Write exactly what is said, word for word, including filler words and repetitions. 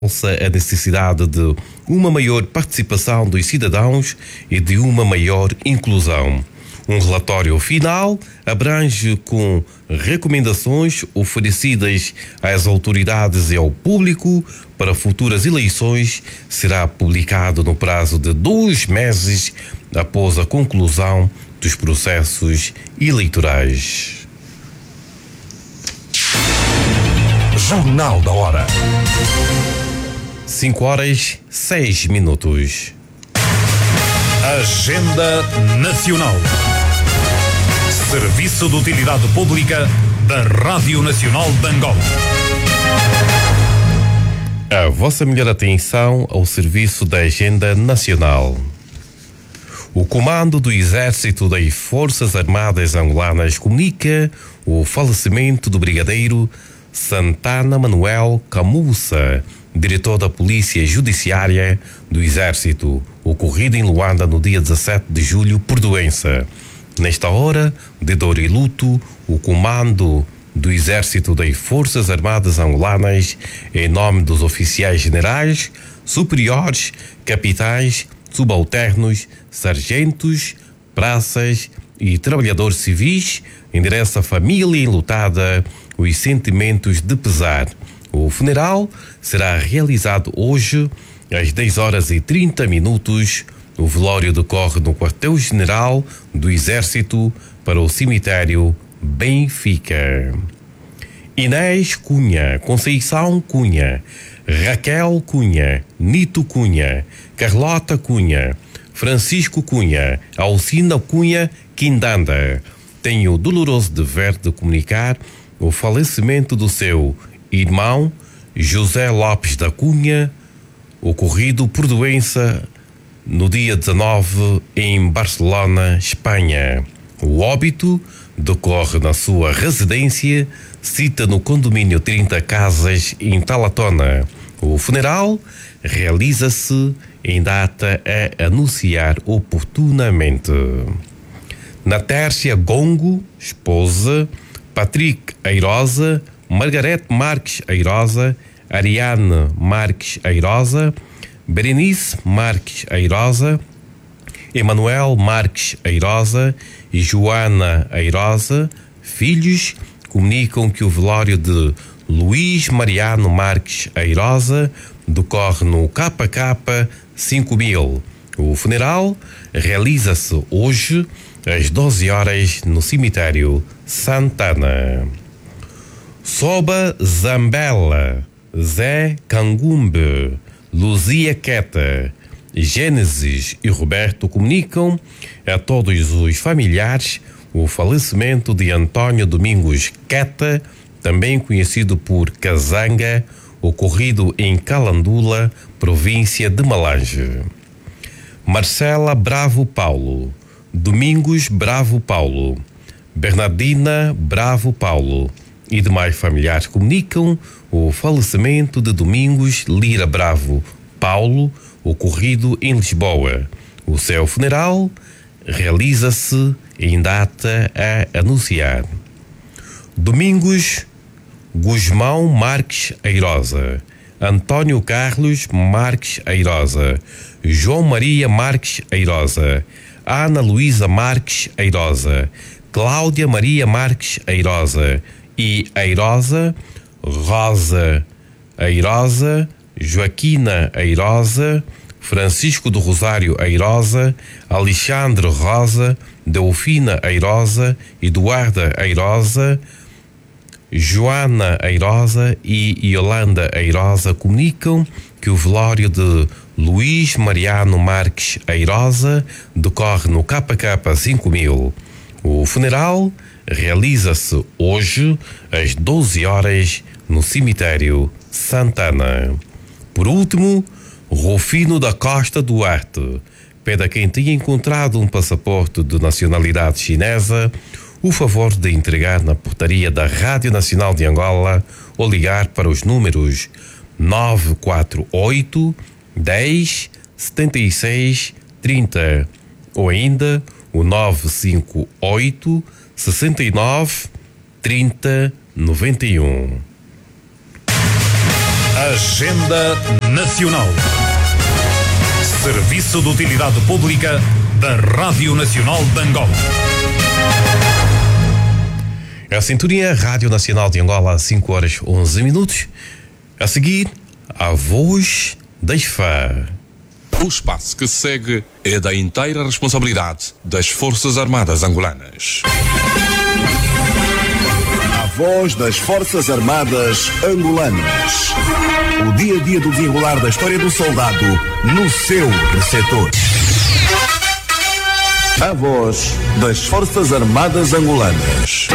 a necessidade de uma maior participação dos cidadãos e de uma maior inclusão. Um relatório final abrange com recomendações oferecidas às autoridades e ao público para futuras eleições. Será publicado no prazo de dois meses após a conclusão dos processos eleitorais. Jornal da Hora. cinco horas, seis minutos. Agenda Nacional. Serviço de Utilidade Pública da Rádio Nacional de Angola. A vossa melhor atenção ao serviço da Agenda Nacional. O Comando do Exército das Forças Armadas Angolanas comunica o falecimento do Brigadeiro Santana Manuel Camussa, diretor da Polícia Judiciária do Exército, ocorrido em Luanda no dia dezassete de julho por doença. Nesta hora de dor e luto, o Comando do Exército das Forças Armadas Angolanas, em nome dos oficiais generais, superiores, capitães, subalternos, sargentos, praças e trabalhadores civis, endereça à família enlutada os sentimentos de pesar. O funeral será realizado hoje às dez horas e trinta minutos. O velório decorre no quartel-general do Exército para o cemitério Benfica. Inês Cunha, Conceição Cunha, Raquel Cunha, Nito Cunha, Carlota Cunha, Francisco Cunha, Alcina Cunha Quindanda. Tenho o doloroso dever de comunicar o falecimento do seu irmão José Lopes da Cunha, ocorrido por doença no dia dezenove em Barcelona, Espanha. O óbito decorre na sua residência, cita no condomínio trinta Casas, em Talatona. O funeral realiza-se em data a anunciar oportunamente. Natércia Gongo, esposa, Patrick Airosa, Margarete Marques Airosa, Ariane Marques Airosa, Berenice Marques Airosa, Emanuel Marques Airosa e Joana Airosa, filhos, comunicam que o velório de Luís Mariano Marques Airosa decorre no K K cinco mil. O funeral realiza-se hoje às doze horas no cemitério Santana. Soba Zambela, Zé Cangumbe, Luzia Queta, Gênesis e Roberto comunicam a todos os familiares o falecimento de Antônio Domingos Queta, também conhecido por Kazanga, ocorrido em Calandula, província de Malange. Marcela Bravo Paulo, Domingos Bravo Paulo, Bernardina Bravo Paulo e demais familiares comunicam o falecimento de Domingos Lira Bravo Paulo, ocorrido em Lisboa. O seu funeral realiza-se em data a anunciar. Domingos Guzmão Marques Airosa, Antônio Carlos Marques Airosa, João Maria Marques Airosa, Ana Luísa Marques Airosa, Cláudia Maria Marques Airosa e Airosa, Rosa Airosa, Joaquina Airosa, Francisco do Rosário Airosa, Alexandre Rosa, Delfina Airosa, Eduarda Airosa, Joana Airosa e Yolanda Airosa comunicam que o velório de Luís Mariano Marques Airosa decorre no K K cinco mil. O funeral realiza-se hoje às doze horas no cemitério Santana. Por último, Rufino da Costa Duarte pede a quem tenha encontrado um passaporte de nacionalidade chinesa o favor de entregar na portaria da Rádio Nacional de Angola ou ligar para os números nove quatro oito, dez, setenta e seis, trinta ou ainda o nove cinco oito, sessenta e nove, trinta, noventa e um. Agenda Nacional. Serviço de Utilidade Pública da Rádio Nacional de Angola. É a sintonia Rádio Nacional de Angola, às cinco horas e onze minutos. A seguir, a voz da I F A. O espaço que se segue é da inteira responsabilidade das Forças Armadas Angolanas. A voz das Forças Armadas Angolanas. O dia a dia do desenrolar da história do soldado no seu receptor. A voz das Forças Armadas Angolanas.